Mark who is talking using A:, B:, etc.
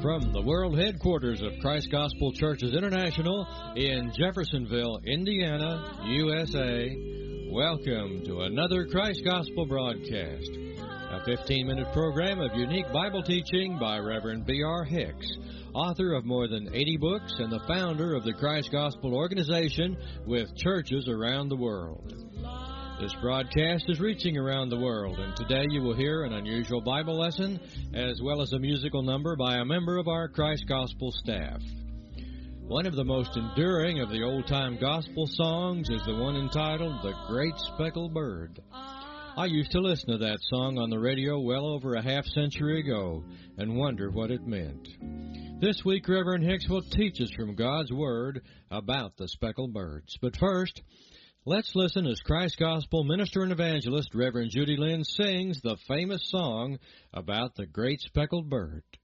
A: From the world headquarters of Christ Gospel Churches International in Jeffersonville, Indiana, USA, welcome to another Christ Gospel broadcast, a 15-minute program of unique Bible teaching by Reverend B.R. Hicks, author of more than 80 books and the founder of the Christ Gospel Organization with churches around the world. This broadcast is reaching around the world, and today you will hear an unusual Bible lesson as well as a musical number by a member of our Christ Gospel staff. One of the most enduring of the old-time gospel songs is the one entitled The Great Speckled Bird. I used to listen to that song on the radio well over a half-century ago and wonder what it meant. This week, Reverend Hicks will teach us from God's Word about the speckled birds. But first, let's listen as Christ Gospel minister and evangelist Reverend Judy Lynn sings the famous song about the great speckled bird.